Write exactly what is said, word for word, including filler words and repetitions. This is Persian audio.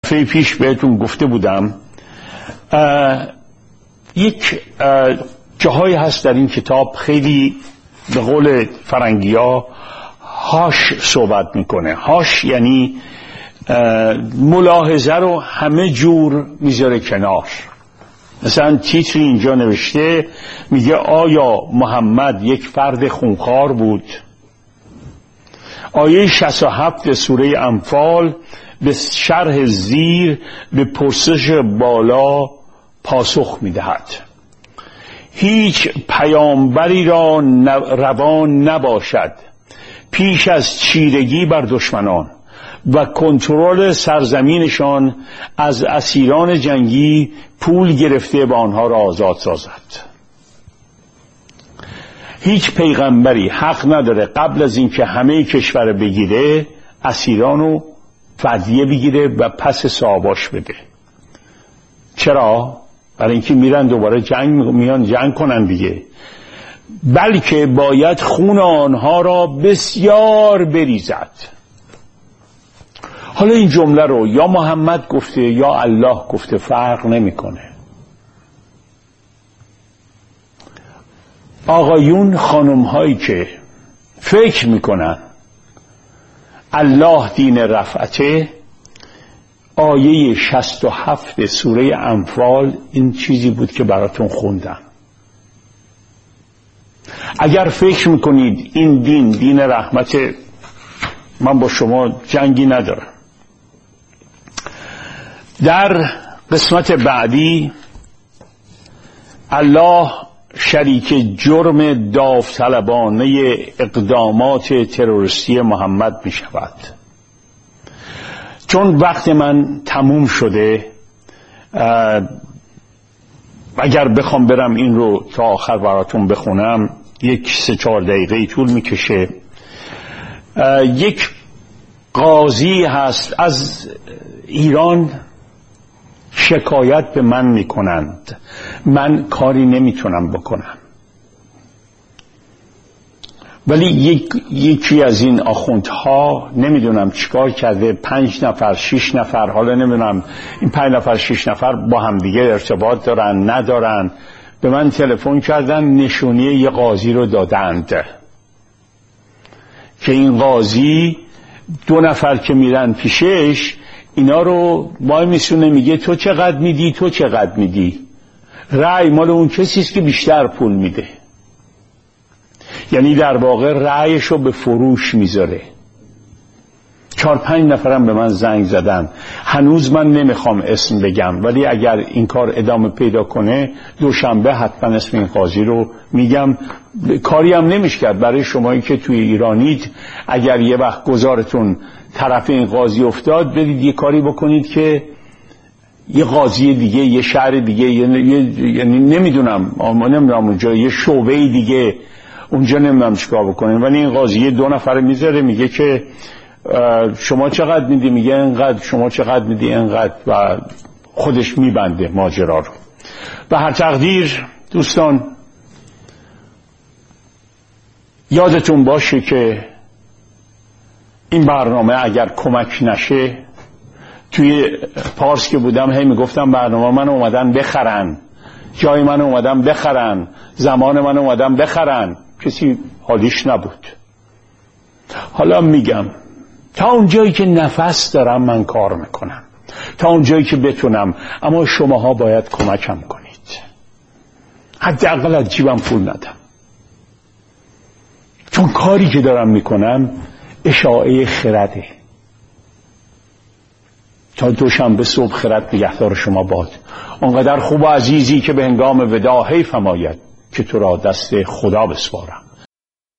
دفعه پیش بهتون گفته بودم یک جاهایی هست در این کتاب خیلی به قول فرنگی ها هاش صحبت میکنه. هاش یعنی ملاحظه رو همه جور میذاره کنار. مثلا تیتری اینجا نوشته میگه آیا محمد یک فرد خونخوار بود؟ آیه شصت و هفت سوره انفال به شرح زیر به پرسش بالا پاسخ میدهد. هیچ پیامبری را روان نباشد پیش از چیرگی بر دشمنان و کنترل سرزمینشان از اسیران جنگی پول گرفته و آنها را آزاد سازد. هیچ پیغمبری حق نداره قبل از اینکه همه کشور بگیره اسیرانو فدیه بگیره و پس صاحباش بده. چرا؟ برای اینکه میرن دوباره جنگ میان جنگ کنن دیگه. بلکه باید خون آنها را بسیار بریزد. حالا این جمله رو یا محمد گفته یا الله گفته، فرق نمیکنه. آقایون خانم هایی که فکر میکنن الله دین رفعته، آیه شصت و هفت سوره انفال این چیزی بود که براتون خوندم. اگر فکر میکنید این دین دین رحمت، من با شما جنگی ندارم. در قسمت بعدی الله شریک جرم داوطلبانه اقدامات تروریستی محمد می شود. چون وقت من تموم شده، اگر بخوام برم این رو تا آخر براتون بخونم یک سه چهار دقیقه طول میکشه. یک قاضی هست از ایران شکایت به من میکنند، من کاری نمیتونم بکنم، ولی یک یکی از این آخوندها نمیدونم چیکار کرده، پنج نفر شش نفر، حالا نمیدونم این پنج نفر شش نفر با هم دیگه ارتباط دارن ندارن، به من تلفن کردن نشونی یه قاضی رو دادند که این قاضی دو نفر که میرن پیشش اینا رو وای میسونه میگه تو چقدر میدی تو چقدر میدی، رأی مال اون کسیست که بیشتر پول میده. یعنی در واقع رأیش رو به فروش میذاره. چهار پنج نفرم به من زنگ زدن. هنوز من نمیخوام اسم بگم، ولی اگر این کار ادامه پیدا کنه دوشنبه حتما اسم این قاضی رو میگم. کاری هم نمیشه کرد. برای شمایی که توی ایرانید، اگر یه وقت گذارتون طرف این قاضی افتاد، برید یه کاری بکنید که یه قاضی دیگه یه شهر دیگه، یعنی نمیدونم نمیدونم اونجا یه شعبه دیگه اونجا نمیدونم چیکار بکنیم، ولی این قاضی دو نفر میذاره میگه که شما چقدر میدی، میگه اینقدر، شما چقدر میدی اینقدر، و خودش میبنده ماجرا رو. به هر تقدیر دوستان یادتون باشه که این برنامه اگر کمک نشه، توی پارس که بودم هی میگفتم برنامه من اومدن بخرن، جای من اومدن بخرن، زمان من اومدن بخرن، کسی حالیش نبود. حالا میگم تا اونجایی که نفس دارم من کار میکنم، تا اونجایی که بتونم، اما شماها باید کمکم کنید. حداقل از جیبم پول ندم، چون کاری که دارم میکنم اشاعه خرده. تا دوشنبه صبح خرد نگهدار شما باد. آنقدر خوب و عزیزی که به هنگام وداع حیفم آید که تو را دست خدا بسپارم.